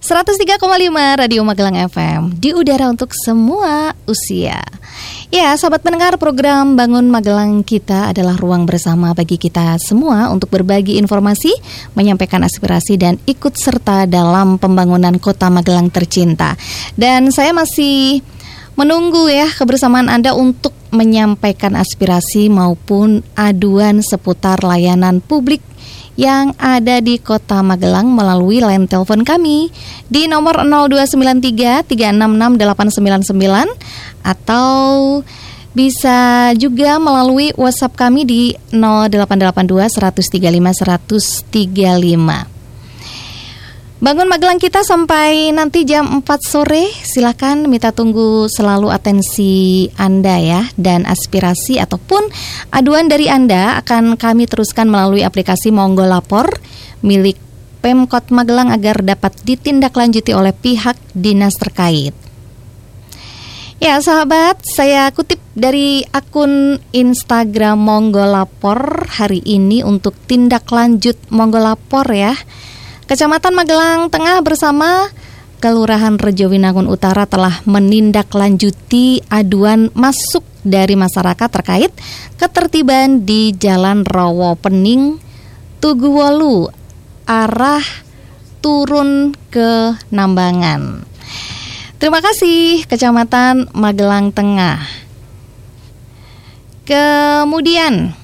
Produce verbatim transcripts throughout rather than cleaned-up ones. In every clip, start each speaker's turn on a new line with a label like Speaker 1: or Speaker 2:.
Speaker 1: seratus tiga koma lima Radio Magelang F M di udara untuk semua usia. Ya, sahabat pendengar, program Bangun Magelang kita adalah ruang bersama bagi kita semua untuk berbagi informasi, menyampaikan aspirasi dan ikut serta dalam pembangunan Kota Magelang tercinta. Dan saya masih menunggu ya kebersamaan Anda untuk menyampaikan aspirasi maupun aduan seputar layanan publik yang ada di Kota Magelang melalui line telepon kami di nomor nol dua sembilan tiga tiga enam enam delapan sembilan sembilan atau bisa juga melalui WhatsApp kami di nol delapan delapan dua satu tiga lima satu tiga lima. Bangun Magelang kita sampai nanti jam empat sore. Silakan, minta tunggu selalu atensi Anda ya. Dan aspirasi ataupun aduan dari Anda akan kami teruskan melalui aplikasi Monggo Lapor milik Pemkot Magelang agar dapat ditindaklanjuti oleh pihak dinas terkait. Ya sahabat, saya kutip dari akun Instagram Monggo Lapor hari ini untuk tindak lanjut Monggo Lapor ya. Kecamatan Magelang Tengah bersama Kelurahan Rejowinangun Utara telah menindaklanjuti aduan masuk dari masyarakat terkait ketertiban di Jalan Rawo Pening, Tuguwolu, arah turun ke Nambangan. Terima kasih Kecamatan Magelang Tengah. Kemudian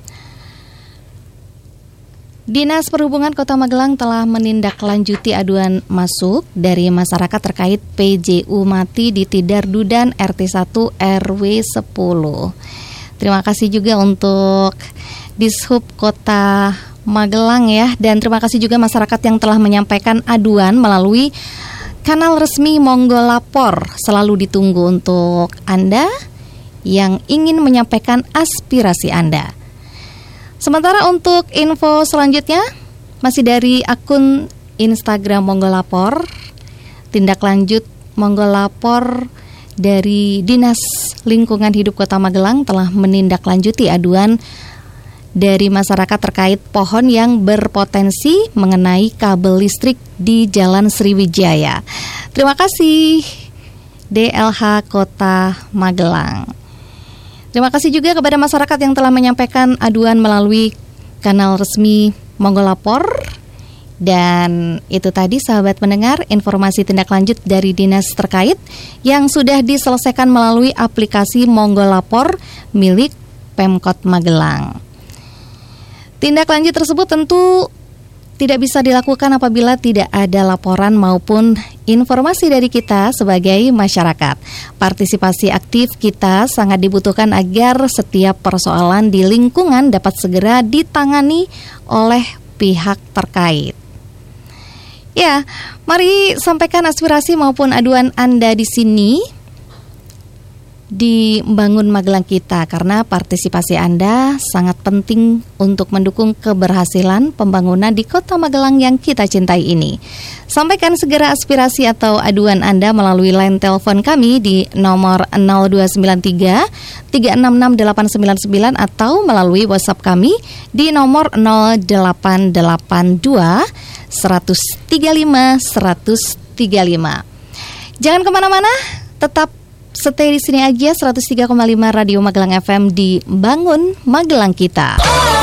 Speaker 1: Dinas Perhubungan Kota Magelang telah menindaklanjuti aduan masuk dari masyarakat terkait P J U mati di Tidar Dudan R T satu R W sepuluh. Terima kasih juga untuk Dishub Kota Magelang ya, dan terima kasih juga masyarakat yang telah menyampaikan aduan melalui kanal resmi Monggo Lapor. Selalu ditunggu untuk Anda yang ingin menyampaikan aspirasi Anda. Sementara untuk info selanjutnya masih dari akun Instagram Monggo Lapor, tindak lanjut Monggo Lapor dari Dinas Lingkungan Hidup Kota Magelang telah menindaklanjuti aduan dari masyarakat terkait pohon yang berpotensi mengenai kabel listrik di Jalan Sriwijaya. Terima kasih D L H Kota Magelang. Terima kasih juga kepada masyarakat yang telah menyampaikan aduan melalui kanal resmi Monggo Lapor. Dan itu tadi sahabat pendengar informasi tindak lanjut dari dinas terkait yang sudah diselesaikan melalui aplikasi Monggo Lapor milik Pemkot Magelang. Tindak lanjut tersebut tentu tidak bisa dilakukan apabila tidak ada laporan maupun informasi dari kita sebagai masyarakat. Partisipasi aktif kita sangat dibutuhkan agar setiap persoalan di lingkungan dapat segera ditangani oleh pihak terkait. Ya, mari sampaikan aspirasi maupun aduan Anda di sini di Bangun Magelang kita, karena partisipasi Anda sangat penting untuk mendukung keberhasilan pembangunan di Kota Magelang yang kita cintai ini. Sampaikan segera aspirasi atau aduan Anda melalui line telepon kami di nomor nol dua sembilan tiga tiga enam enam delapan sembilan sembilan atau melalui WhatsApp kami di nomor nol delapan delapan dua satu tiga lima satu tiga lima. Jangan kemana-mana, tetap stay di sini aja. Seratus tiga koma lima Radio Magelang F M di Bangun Magelang kita.